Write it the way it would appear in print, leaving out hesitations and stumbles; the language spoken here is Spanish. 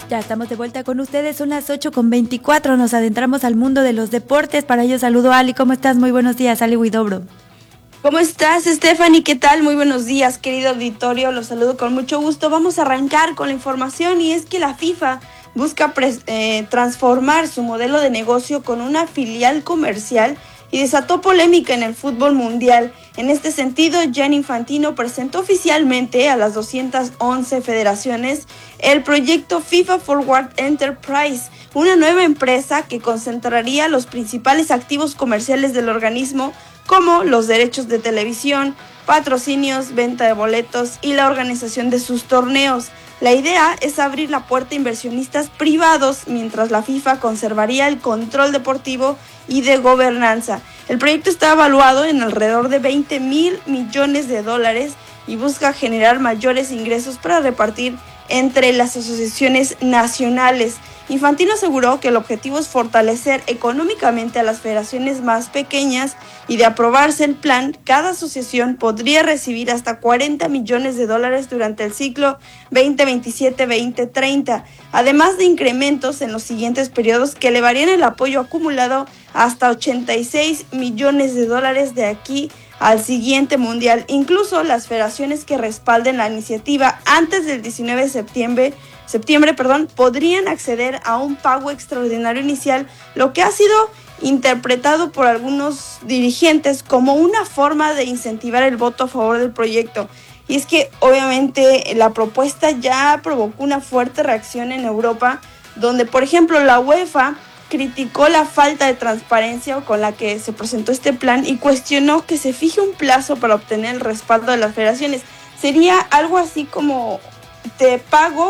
Ya estamos de vuelta con ustedes, son las 8:24, nos adentramos al mundo de los deportes. Para ello saludo a Ali. ¿Cómo estás? Muy buenos días, Ali Huidobro. ¿Cómo estás, Stephanie? ¿Qué tal? Muy buenos días, querido auditorio. Los saludo con mucho gusto. Vamos a arrancar con la información y es que la FIFA busca transformar su modelo de negocio con una filial comercial y desató polémica en el fútbol mundial. En este sentido, Gianni Infantino presentó oficialmente a las 211 federaciones el proyecto FIFA Forward Enterprise, una nueva empresa que concentraría los principales activos comerciales del organismo, como los derechos de televisión, patrocinios, venta de boletos y la organización de sus torneos. La idea es abrir la puerta a inversionistas privados, mientras la FIFA conservaría el control deportivo y de gobernanza. El proyecto está evaluado en alrededor de $20,000 millones y busca generar mayores ingresos para repartir entre las asociaciones nacionales. Infantino aseguró que el objetivo es fortalecer económicamente a las federaciones más pequeñas y de aprobarse el plan, cada asociación podría recibir hasta $40 millones durante el ciclo 2027-2030, además de incrementos en los siguientes periodos que elevarían el apoyo acumulado hasta $86 millones de aquí al siguiente mundial. Incluso las federaciones que respalden la iniciativa antes del 19 de septiembre, podrían acceder a un pago extraordinario inicial, lo que ha sido interpretado por algunos dirigentes como una forma de incentivar el voto a favor del proyecto. Y es que obviamente la propuesta ya provocó una fuerte reacción en Europa, donde por ejemplo la UEFA criticó la falta de transparencia con la que se presentó este plan y cuestionó que se fije un plazo para obtener el respaldo de las federaciones. Sería algo así como: te pago